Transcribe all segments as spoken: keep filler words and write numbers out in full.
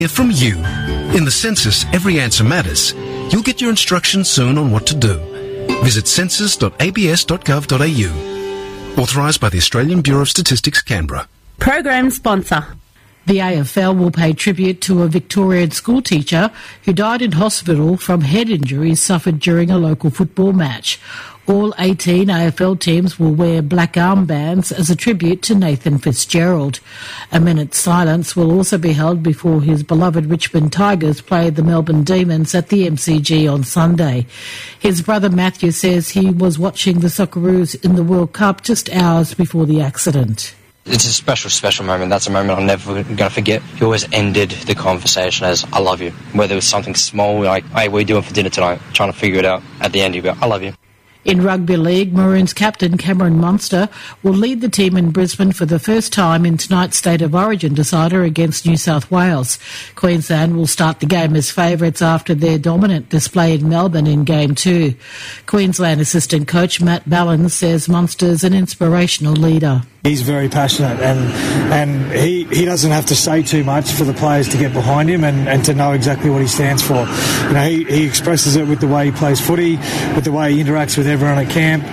Hear from you. In the census, every answer matters. You'll get your instructions soon on what to do. Visit census dot a b s dot gov dot a u. Authorised by the Australian Bureau of Statistics, Canberra. Program sponsor. The A F L will pay tribute to a Victorian schoolteacher who died in hospital from head injuries suffered during a local football match. All eighteen A F L teams will wear black armbands as a tribute to Nathan Fitzgerald. A minute's silence will also be held before his beloved Richmond Tigers play the Melbourne Demons at the M C G on Sunday. His brother Matthew says he was watching the Socceroos in the World Cup just hours before the accident. It's a special, special moment. That's a moment I'm never going to forget. He always ended the conversation as, I love you. Whether it was something small, like, hey, what are you doing for dinner tonight? Trying to figure it out. At the end, he'd go, I love you. In Rugby League, Maroons captain Cameron Munster will lead the team in Brisbane for the first time in tonight's State of Origin decider against New South Wales. Queensland will start the game as favourites after their dominant display in Melbourne in Game two. Queensland assistant coach Matt Ballin says Munster's an inspirational leader. He's very passionate and and he, he doesn't have to say too much for the players to get behind him and, and to know exactly what he stands for. You know, he, he expresses it with the way he plays footy, with the way he interacts with everyone at camp.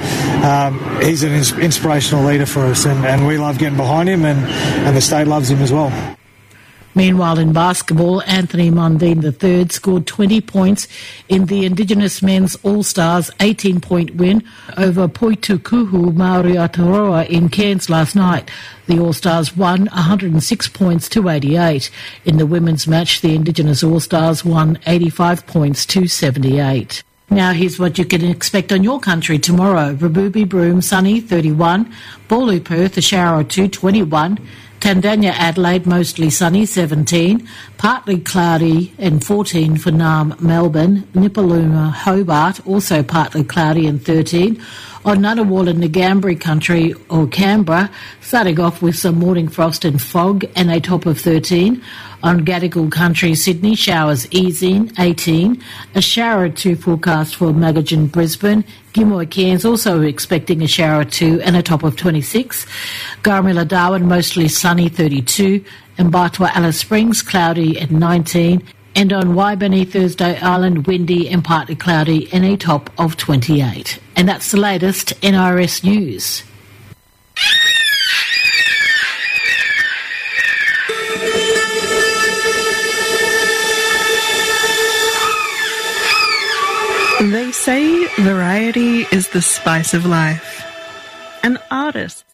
Um, he's an ins- inspirational leader for us and, and we love getting behind him and, and the state loves him as well. Meanwhile, in basketball, Anthony Mundine the third scored twenty points in the Indigenous Men's All-Stars eighteen-point win over Poitukuhu Maori Aotearoa in Cairns last night. The All-Stars won one hundred six points to eighty-eight. In the women's match, the Indigenous All-Stars won eighty-five points to seventy-eight. Now here's what you can expect on your country tomorrow. Rabubi Broome, sunny, thirty-one. Bawloo Perth, a shower or two, twenty-one. Tandanya Adelaide, mostly sunny, seventeen. Partly cloudy and fourteen for Naarm, Melbourne. Nipaluma, Hobart, also partly cloudy and thirteen. On Ngunnawal in the Ngambri country or Canberra, starting off with some morning frost and fog and a top of thirteen. On Gadigal country, Sydney, showers easing, eighteen. A shower or two forecast for Magajan, Brisbane. Gimoy, Cairns, also expecting a shower or two and a top of twenty-six. Garmilla, Darwin, mostly sunny, thirty-two. And Bartwa, Alice Springs, cloudy at nineteen. And on Waibani, Thursday Island, windy and partly cloudy and a top of twenty-eight. And that's the latest N R S news. They say variety is the spice of life. An artist